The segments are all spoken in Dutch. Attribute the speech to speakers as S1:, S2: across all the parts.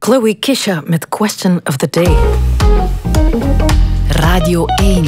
S1: Chloe Kisha met Question of the Day. Radio 1.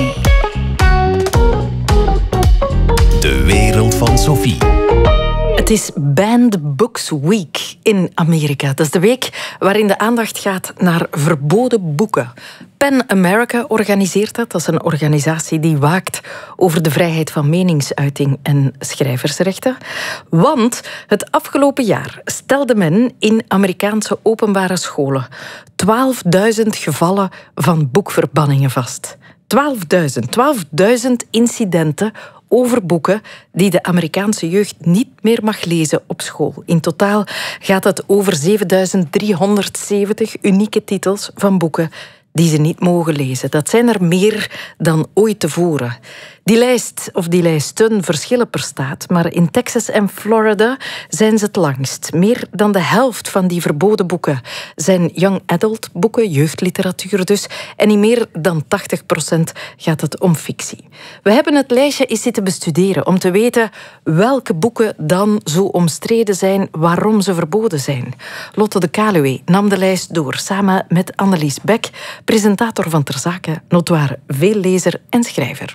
S2: De wereld van Sophie.
S1: Het is Banned Books Week in Amerika. Dat is de week waarin de aandacht gaat naar verboden boeken. PEN America organiseert dat. Dat is een organisatie die waakt over de vrijheid van meningsuiting en schrijversrechten. Want het afgelopen jaar stelde men in Amerikaanse openbare scholen 12.000 gevallen van boekverbanningen vast. 12.000 incidenten over boeken die de Amerikaanse jeugd niet meer mag lezen op school. In totaal gaat het over 7.370 unieke titels van boeken die ze niet mogen lezen. Dat zijn er meer dan ooit tevoren. Die lijst, of die lijsten, verschillen per staat, maar in Texas en Florida zijn ze het langst. Meer dan de helft van die verboden boeken zijn young adult boeken, jeugdliteratuur dus, en in meer dan 80% gaat het om fictie. We hebben het lijstje eens zitten bestuderen om te weten welke boeken dan zo omstreden zijn, waarom ze verboden zijn. Lotte de Kaluwe nam de lijst door, samen met Annelies Beck, presentator van Ter Zake, notoire veellezer en schrijver.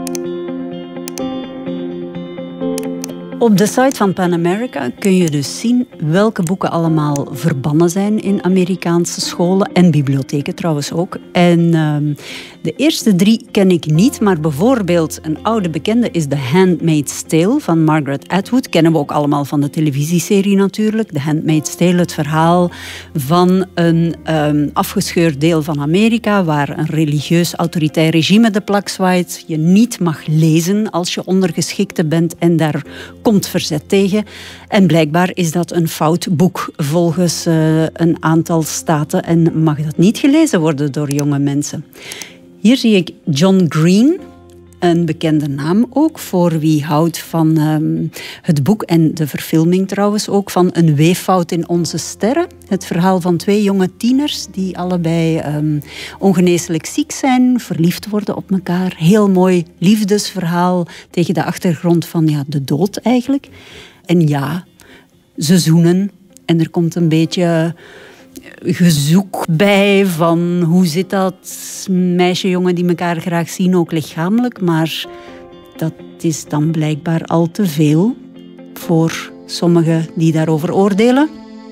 S3: Op de site van PEN America kun je dus zien welke boeken allemaal verbannen zijn in Amerikaanse scholen en bibliotheken trouwens ook. En de eerste 3 ken ik niet, maar bijvoorbeeld een oude bekende is The Handmaid's Tale van Margaret Atwood. Kennen we ook allemaal van de televisieserie natuurlijk. The Handmaid's Tale, het verhaal van een afgescheurd deel van Amerika waar een religieus autoritair regime de plak zwaait. Je niet mag lezen als je ondergeschikte bent en daar komt verzet tegen. En blijkbaar is dat een fout boek volgens een aantal staten en mag dat niet gelezen worden door jonge mensen. Hier zie ik John Green, een bekende naam ook voor wie houdt van het boek en de verfilming trouwens ook van Een weeffout in onze sterren. Het verhaal van 2 jonge tieners die allebei ongeneeslijk ziek zijn, verliefd worden op elkaar. Heel mooi liefdesverhaal tegen de achtergrond van de dood eigenlijk. En ja, ze zoenen en er komt een beetje gezoek bij van hoe zit dat, meisje, jongen die elkaar graag zien, ook lichamelijk. Maar dat is dan blijkbaar al te veel voor sommigen die daarover oordelen.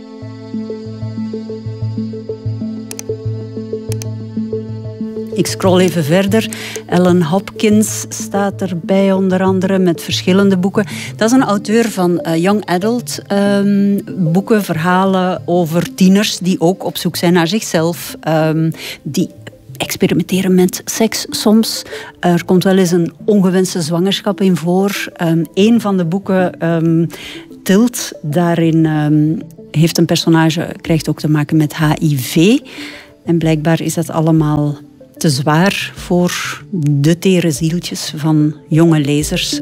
S3: Ik scroll even verder. Ellen Hopkins staat erbij onder andere met verschillende boeken. Dat is een auteur van young adult boeken, verhalen over tieners die ook op zoek zijn naar zichzelf. Die experimenteren met seks soms. Er komt wel eens een ongewenste zwangerschap in voor. Een van de boeken, Tilt, daarin heeft een personage, krijgt ook te maken met HIV. En blijkbaar is dat allemaal te zwaar voor de tere zieltjes van jonge lezers.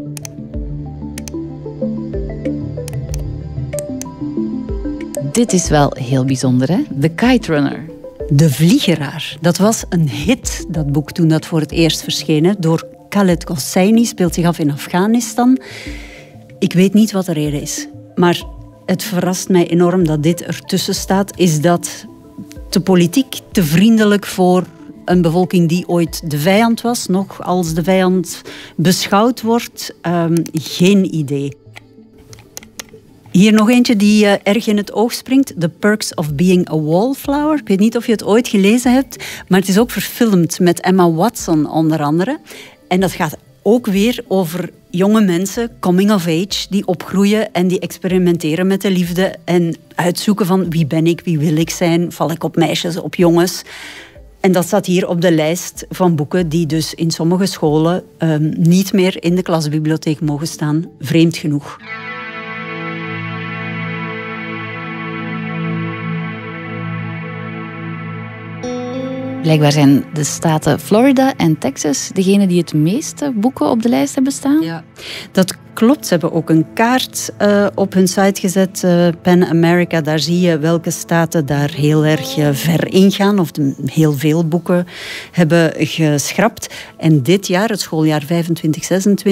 S4: Dit is wel heel bijzonder, hè? The Kite Runner.
S3: De Vliegeraar. Dat was een hit, dat boek, toen dat voor het eerst verscheen. Door Khaled Hosseini, speelt zich af in Afghanistan. Ik weet niet wat de reden is. Maar het verrast mij enorm dat dit ertussen staat. Is dat te politiek, te vriendelijk voor een bevolking die ooit de vijand was, nog als de vijand beschouwd wordt? Geen idee. Hier nog eentje die erg in het oog springt. The Perks of Being a Wallflower. Ik weet niet of je het ooit gelezen hebt, maar het is ook verfilmd met Emma Watson onder andere. En dat gaat ook weer over jonge mensen, coming of age, die opgroeien en die experimenteren met de liefde en uitzoeken van wie ben ik, wie wil ik zijn, val ik op meisjes, op jongens. En dat staat hier op de lijst van boeken die dus in sommige scholen niet meer in de klasbibliotheek mogen staan. Vreemd genoeg.
S4: Blijkbaar zijn de staten Florida en Texas degene die het meeste boeken op de lijst hebben staan.
S3: Ja, dat klopt. Ze hebben ook een kaart op hun site gezet, PEN America. Daar zie je welke staten daar heel erg ver ingaan of heel veel boeken hebben geschrapt. En dit jaar, het schooljaar 25-26,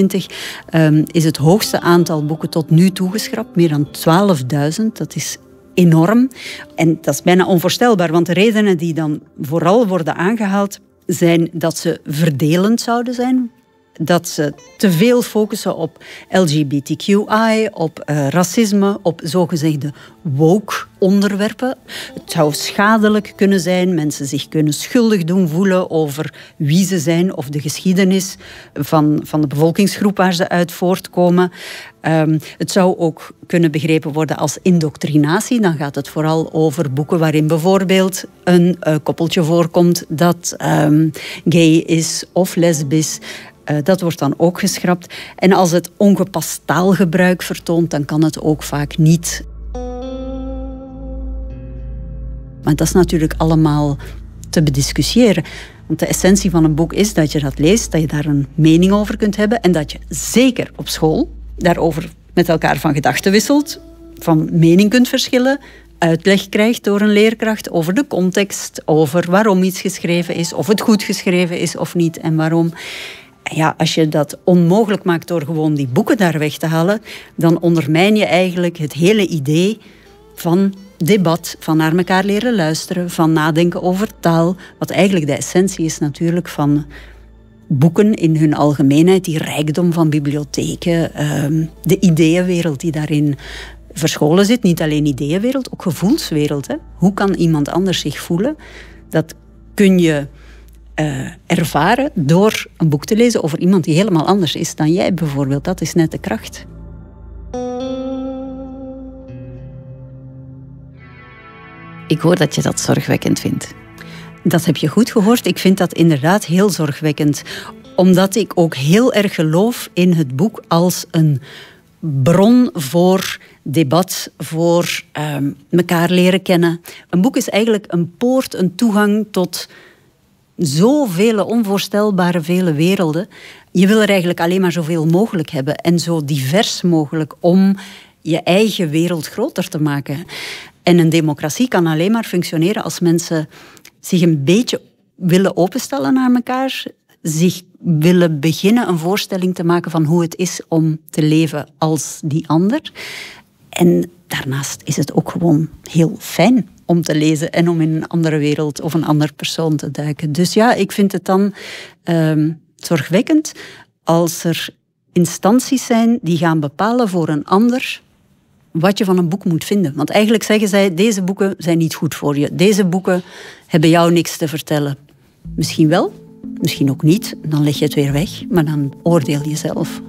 S3: is het hoogste aantal boeken tot nu toe geschrapt. Meer dan 12.000. Dat is enorm. En dat is bijna onvoorstelbaar, want de redenen die dan vooral worden aangehaald zijn dat ze verdelend zouden zijn. Dat ze te veel focussen op LGBTQI, op racisme, op zogezegde woke onderwerpen. Het zou schadelijk kunnen zijn, mensen zich kunnen schuldig doen voelen over wie ze zijn of de geschiedenis van de bevolkingsgroep waar ze uit voortkomen. Het zou ook kunnen begrepen worden als indoctrinatie. Dan gaat het vooral over boeken waarin bijvoorbeeld een koppeltje voorkomt dat gay is of lesbisch. Dat wordt dan ook geschrapt. En als het ongepast taalgebruik vertoont, dan kan het ook vaak niet. Maar dat is natuurlijk allemaal te bediscussiëren. Want de essentie van een boek is dat je dat leest, dat je daar een mening over kunt hebben en dat je zeker op school daarover met elkaar van gedachten wisselt, van mening kunt verschillen, uitleg krijgt door een leerkracht over de context, over waarom iets geschreven is, of het goed geschreven is of niet en waarom. Ja, als je dat onmogelijk maakt door gewoon die boeken daar weg te halen, dan ondermijn je eigenlijk het hele idee van debat, van naar elkaar leren luisteren, van nadenken over taal. Wat eigenlijk de essentie is natuurlijk van boeken in hun algemeenheid, die rijkdom van bibliotheken, de ideeënwereld die daarin verscholen zit. Niet alleen ideeënwereld, ook gevoelswereld. Hè? Hoe kan iemand anders zich voelen? Dat kun je ervaren door een boek te lezen over iemand die helemaal anders is dan jij bijvoorbeeld. Dat is net de kracht.
S4: Ik hoor dat je dat zorgwekkend vindt.
S3: Dat heb je goed gehoord. Ik vind dat inderdaad heel zorgwekkend. Omdat ik ook heel erg geloof in het boek als een bron voor debat, voor elkaar leren kennen. Een boek is eigenlijk een poort, een toegang tot zoveel onvoorstelbare vele werelden. Je wil er eigenlijk alleen maar zoveel mogelijk hebben en zo divers mogelijk om je eigen wereld groter te maken. En een democratie kan alleen maar functioneren als mensen zich een beetje willen openstellen naar elkaar, zich willen beginnen een voorstelling te maken van hoe het is om te leven als die ander. En daarnaast is het ook gewoon heel fijn om te lezen en om in een andere wereld of een ander persoon te duiken. Dus ja, ik vind het dan zorgwekkend als er instanties zijn die gaan bepalen voor een ander wat je van een boek moet vinden. Want eigenlijk zeggen zij, deze boeken zijn niet goed voor je. Deze boeken hebben jou niks te vertellen. Misschien wel, misschien ook niet. Dan leg je het weer weg, maar dan oordeel je zelf.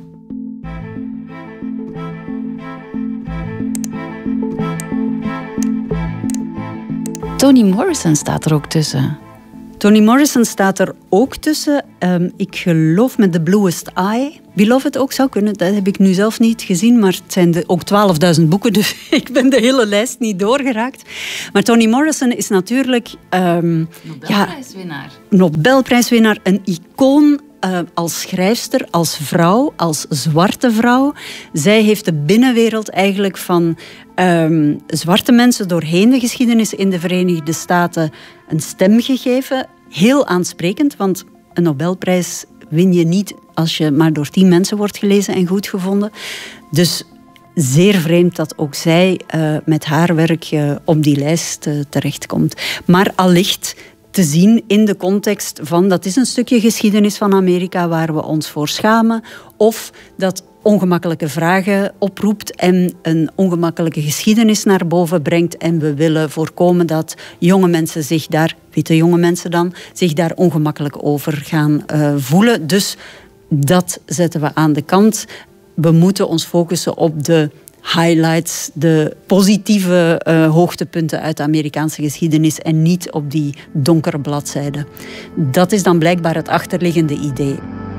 S4: Toni Morrison staat er ook tussen.
S3: Toni Morrison staat er ook tussen. Ik geloof met The Bluest Eye. Beloved ook zou kunnen, dat heb ik nu zelf niet gezien. Maar het zijn ook 12.000 boeken, dus ik ben de hele lijst niet doorgeraakt. Maar Toni Morrison is natuurlijk
S4: Nobelprijswinnaar.
S3: Nobelprijswinnaar, een icoon als schrijfster, als vrouw, als zwarte vrouw. Zij heeft de binnenwereld eigenlijk van zwarte mensen doorheen de geschiedenis in de Verenigde Staten een stem gegeven. Heel aansprekend, want een Nobelprijs win je niet als je maar door 10 mensen wordt gelezen en goed gevonden. Dus zeer vreemd dat ook zij met haar werk op die lijst terechtkomt. Maar allicht te zien in de context van dat is een stukje geschiedenis van Amerika waar we ons voor schamen, of dat ongemakkelijke vragen oproept en een ongemakkelijke geschiedenis naar boven brengt en we willen voorkomen dat jonge mensen zich daar, witte jonge mensen dan, zich daar ongemakkelijk over gaan voelen. Dus dat zetten we aan de kant. We moeten ons focussen op de highlights, de positieve hoogtepunten uit de Amerikaanse geschiedenis en niet op die donkere bladzijden. Dat is dan blijkbaar het achterliggende idee.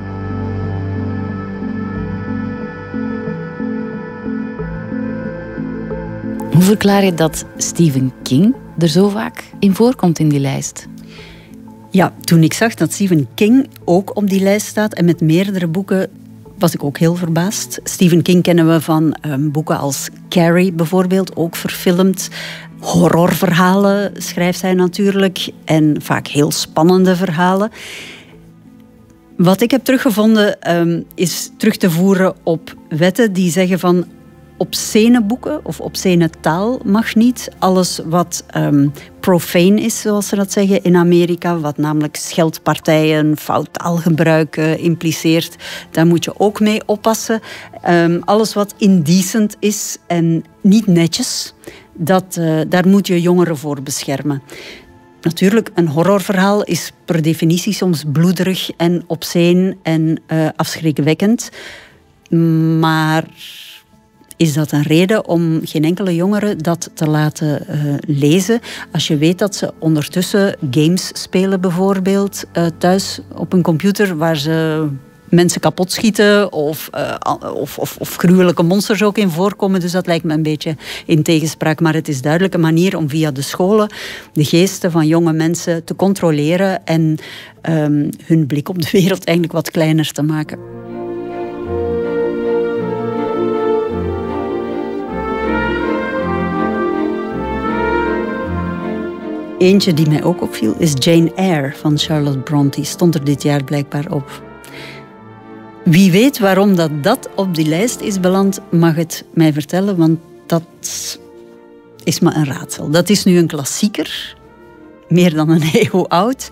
S4: Hoe verklaar je dat Stephen King er zo vaak in voorkomt in die lijst?
S3: Ja, toen ik zag dat Stephen King ook op die lijst staat en met meerdere boeken, was ik ook heel verbaasd. Stephen King kennen we van boeken als Carrie bijvoorbeeld, ook verfilmd. Horrorverhalen schrijft hij natuurlijk en vaak heel spannende verhalen. Wat ik heb teruggevonden is terug te voeren op wetten die zeggen van obscene boeken of obscene taal mag niet. Alles wat profane is, zoals ze dat zeggen in Amerika, wat namelijk scheldpartijen, fout taalgebruik impliceert, daar moet je ook mee oppassen. Alles wat indecent is en niet netjes, daar moet je jongeren voor beschermen. Natuurlijk, een horrorverhaal is per definitie soms bloederig en obscene en afschrikwekkend. Maar is dat een reden om geen enkele jongere dat te laten lezen? Als je weet dat ze ondertussen games spelen bijvoorbeeld thuis op een computer waar ze mensen kapot schieten of gruwelijke monsters ook in voorkomen. Dus dat lijkt me een beetje in tegenspraak. Maar het is duidelijk een manier om via de scholen de geesten van jonge mensen te controleren en hun blik op de wereld eigenlijk wat kleiner te maken. Eentje die mij ook opviel is Jane Eyre van Charlotte Brontë. Stond er dit jaar blijkbaar op. Wie weet waarom dat op die lijst is beland, mag het mij vertellen, want dat is me een raadsel. Dat is nu een klassieker, meer dan een eeuw oud.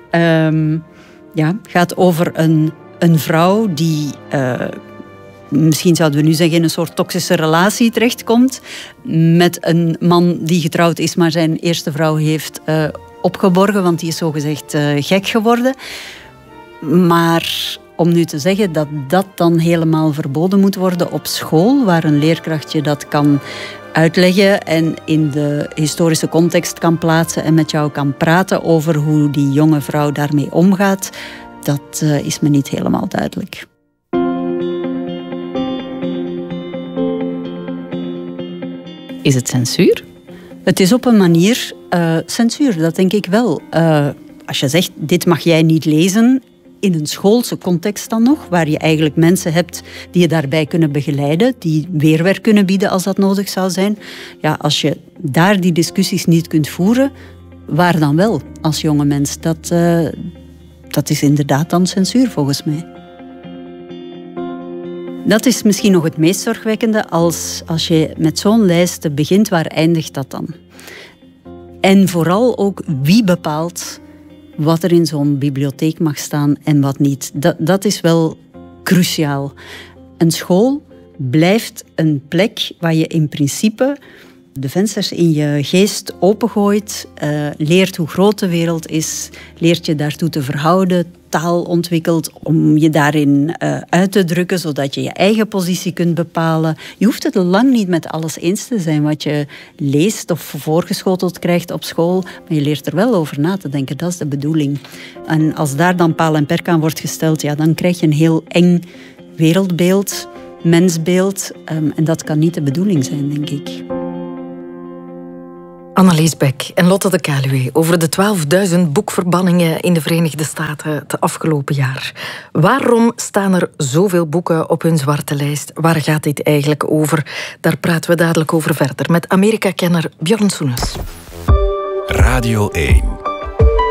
S3: Gaat over een vrouw die, misschien zouden we nu zeggen, in een soort toxische relatie terechtkomt met een man die getrouwd is, maar zijn eerste vrouw heeft opgeborgen, want die is zogezegd gek geworden. Maar om nu te zeggen dat dat dan helemaal verboden moet worden op school, waar een leerkracht je dat kan uitleggen en in de historische context kan plaatsen en met jou kan praten over hoe die jonge vrouw daarmee omgaat, dat is me niet helemaal duidelijk.
S4: Is het censuur?
S3: Het is op een manier censuur, dat denk ik wel. Als je zegt, dit mag jij niet lezen, in een schoolse context dan nog, waar je eigenlijk mensen hebt die je daarbij kunnen begeleiden, die weerwerk kunnen bieden als dat nodig zou zijn. Ja, als je daar die discussies niet kunt voeren, waar dan wel als jonge mens? Dat is inderdaad dan censuur volgens mij. Dat is misschien nog het meest zorgwekkende als je met zo'n lijst begint, waar eindigt dat dan? En vooral ook wie bepaalt wat er in zo'n bibliotheek mag staan en wat niet. Dat is wel cruciaal. Een school blijft een plek waar je in principe de vensters in je geest opengooit, leert hoe groot de wereld is, leert je daartoe te verhouden, taal ontwikkelt om je daarin uit te drukken, zodat je je eigen positie kunt bepalen. Je hoeft het lang niet met alles eens te zijn wat je leest of voorgeschoteld krijgt op school, maar je leert er wel over na te denken. Dat is de bedoeling. En als daar dan paal en perk aan wordt gesteld, ja, dan krijg je een heel eng wereldbeeld, mensbeeld. En dat kan niet de bedoeling zijn, denk ik.
S1: Annelies Beck en Lotte de Kaluwe over de 12.000 boekverbanningen in de Verenigde Staten het afgelopen jaar. Waarom staan er zoveel boeken op hun zwarte lijst? Waar gaat dit eigenlijk over? Daar praten we dadelijk over verder met Amerika-kenner Björn Soenens.
S2: Radio 1.